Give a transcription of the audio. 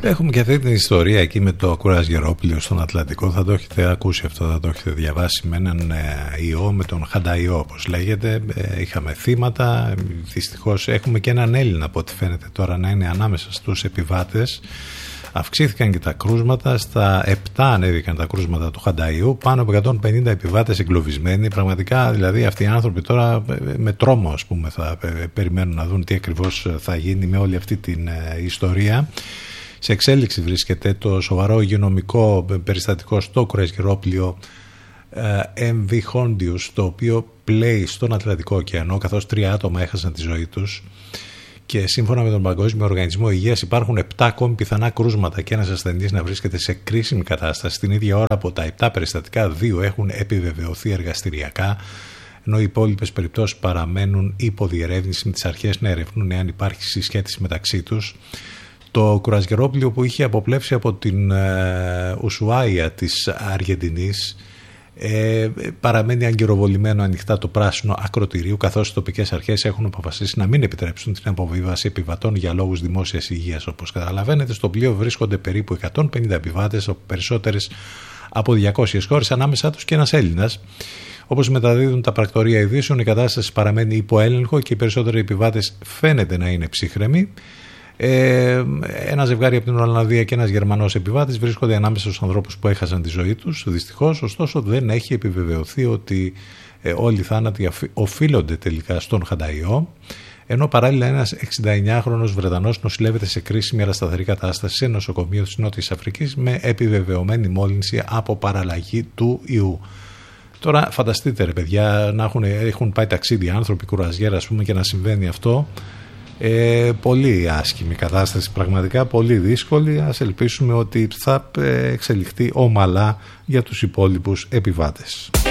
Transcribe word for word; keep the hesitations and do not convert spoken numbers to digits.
Έχουμε και αυτή την ιστορία εκεί με το κουρασγερόπλοιο στον Ατλαντικό. Θα το έχετε ακούσει αυτό, θα το έχετε διαβάσει, με έναν ιό, με τον χανταϊό όπως λέγεται. Είχαμε θύματα. Δυστυχώς έχουμε και έναν Έλληνα από ό,τι φαίνεται τώρα να είναι ανάμεσα στους επιβάτες. Αυξήθηκαν και τα κρούσματα, στα επτά ανέβηκαν τα κρούσματα του χανταϊού, πάνω από εκατόν πενήντα επιβάτες εγκλωβισμένοι. Πραγματικά δηλαδή αυτοί οι άνθρωποι τώρα με τρόμο, ας πούμε, θα περιμένουν να δουν τι ακριβώς θα γίνει με όλη αυτή την ιστορία. Σε εξέλιξη βρίσκεται το σοβαρό υγειονομικό περιστατικό στο κουρασγερόπλοιο εμ βι Hondius, το οποίο πλέει στον Ατλαντικό ωκεανό, καθώς τρία άτομα έχασαν τη ζωή τους. Και σύμφωνα με τον Παγκόσμιο Οργανισμό Υγείας υπάρχουν επτά ακόμη πιθανά κρούσματα και ένας ασθενής να βρίσκεται σε κρίσιμη κατάσταση. Την ίδια ώρα από τα επτά περιστατικά, δύο έχουν επιβεβαιωθεί εργαστηριακά, ενώ οι υπόλοιπες περιπτώσεις παραμένουν υπό διερεύνηση, με τις αρχές να ερευνούν εάν υπάρχει συσχέτιση μεταξύ τους. Το κουρασγερόπλοιο που είχε αποπλέψει από την ε, Ουσουάια της Αργεντινής ε, παραμένει αγκυροβολημένο ανοιχτά το πράσινο ακροτηρίου, καθώς οι τοπικές αρχές έχουν αποφασίσει να μην επιτρέψουν την αποβίβαση επιβατών για λόγους δημόσιας υγείας. Όπως καταλαβαίνετε, στο πλοίο βρίσκονται περίπου εκατόν πενήντα επιβάτες από περισσότερες από διακόσιες χώρες, ανάμεσά τους και ένας Έλληνας. Όπως μεταδίδουν τα πρακτορία ειδήσεων, η κατάσταση παραμένει υπό έλεγχο και οι περισσότεροι επιβάτες φαίνεται να είναι ψύχρεμοι. Ε, ένα ζευγάρι από την Ολλανδία και ένας Γερμανός επιβάτης βρίσκονται ανάμεσα στους ανθρώπους που έχασαν τη ζωή τους. Δυστυχώς, ωστόσο, δεν έχει επιβεβαιωθεί ότι ε, όλοι οι θάνατοι οφείλονται τελικά στον χανταϊό, ενώ παράλληλα ένας εξηνταεννιάχρονος Βρετανός νοσηλεύεται σε κρίσιμη αλλά σταθερή κατάσταση σε νοσοκομείο της Νότιας Αφρικής με επιβεβαιωμένη μόλυνση από παραλλαγή του ιού. Τώρα φανταστείτε, ρε παιδιά, να έχουν, έχουν πάει ταξίδι άνθρωποι, κουρασγέρα, ας πούμε, και να συμβαίνει αυτό. Ε, πολύ άσχημη κατάσταση, πραγματικά πολύ δύσκολη. Ας ελπίσουμε ότι θα εξελιχθεί ομαλά για τους υπόλοιπους επιβάτες.